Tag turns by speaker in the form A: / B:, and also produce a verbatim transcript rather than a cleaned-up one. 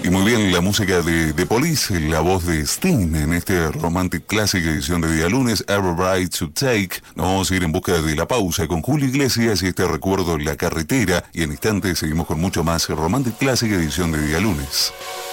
A: Y muy bien, la música de The Police, la voz de Sting en este Romantic Classic edición de día lunes, Every Ride to Take. Nos vamos a ir en busca de la pausa con Julio Iglesias y este recuerdo en la carretera. Y en instantes seguimos con mucho más Romantic Classic edición de día lunes.